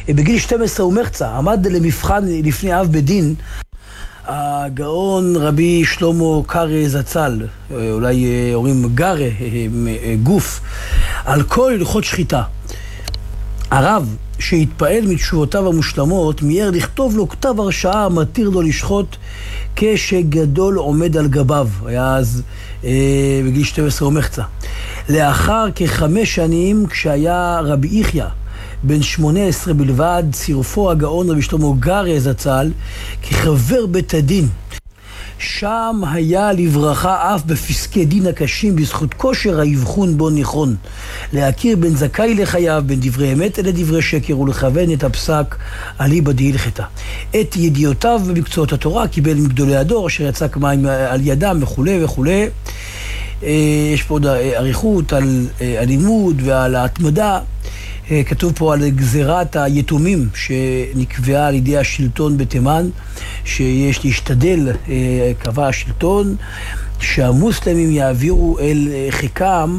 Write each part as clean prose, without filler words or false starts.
בגיל 12 ומחצה, עמד למבחן לפני אב בדין, הגאון רבי שלמה קרא זצ"ל, אולי אומרים גרה, גוף, על כל הלכות שחיטה. הרב שהתפעל מתשובותיו המושלמות, מיהר לכתוב לו כתב הרשאה המתיר לו לשחוט כשגדול עומד על גביו. היה אז בגיל 12 ומחצה. לאחר כ5 שנים, כשהיה רבי יחיא בן 18 בלבד, צירפו הגאון רבי שלמה גרה זצ"ל כחבר בית הדין. שם היה לברכה אף בפסקי דין הקשים בזכות כושר האבחון בו נכון, להכיר בין זכאי לחייו, בין דברי אמת אלה דברי שקר, ולכוון את הפסק אליבא דהלכתא. את ידיעותיו במקצועות התורה קיבל מגדולי הדור אשר יצק מים על ידם וכו' וכו'. יש פה עוד אריכות על הלימוד ועל ההתמדה. כתוב פה על גזירת היתומים שנקבעה על ידי השלטון בתימן, שיש להשתדל, קבע השלטון, שהמוסלמים יעבירו אל חיקם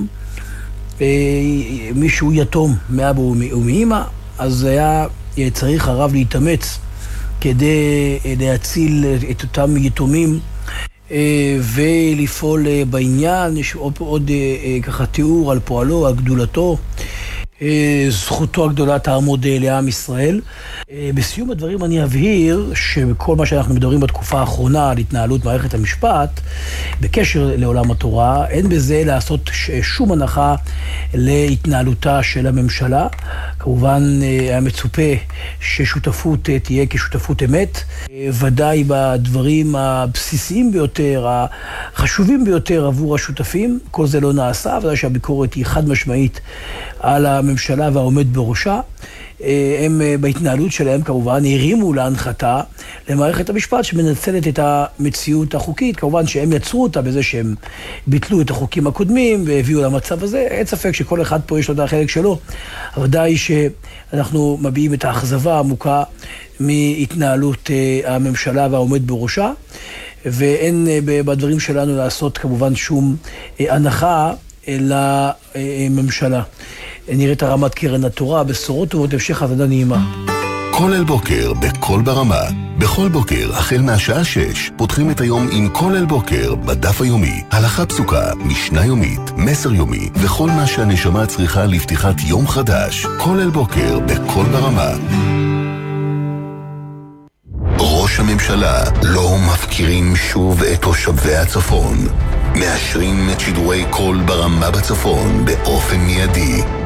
מישהו יתום מאבא ומאמא. אז היה צריך הרב להתאמץ כדי להציל את אותם יתומים ולפעול בעניין. יש עוד ככה תיאור על פועלו, על גדולתו, זכותו הגדולה תעמוד לעם ישראל. בסיום הדברים אני אבהיר שכל מה שאנחנו מדברים בתקופה האחרונה על התנהלות מערכת המשפט בקשר לעולם התורה, אין בזה לעשות שום הנחה להתנהלותה של הממשלה. כמובן היה מצופה ששותפות תהיה כשותפות אמת, ודאי בדברים הבסיסיים ביותר, החשובים ביותר עבור השותפים. כל זה לא נעשה, ודאי שהביקורת היא חד משמעית על הממשלה והעומד בראשה. הם בהתנהלות שלהם כמובן הרימו להנחתה למערכת המשפט שמנצלת את המציאות החוקית. כמובן שהם יצרו אותה בזה שהם ביטלו את החוקים הקודמים והביאו למצב הזה. אין ספק שכל אחד פה יש לו את החלק שלו. ודאי שאנחנו מביעים את האכזבה העמוקה מהתנהלות הממשלה והעומד בראשה, ואין בדברים שלנו לעשות כמובן שום הנחה לממשלה. נראה את הרמת קרן התורה, בשורות טובות, המשך עבודה נעימה. כל אל בוקר בכל ברמה. בכל בוקר החל מהשעה 6 פותחים את היום עם כל אל בוקר בדף היומי, הלכה פסוקה, משנה יומית, מסר יומי וכל מה שהנשמה צריכה לפתיחת יום חדש. כל אל בוקר בכל ברמה. ראש הממשלה לא מפקירים שוב את תושבי הצפון. מאשרים את שידורי כל ברמה בצפון באופן מיידי.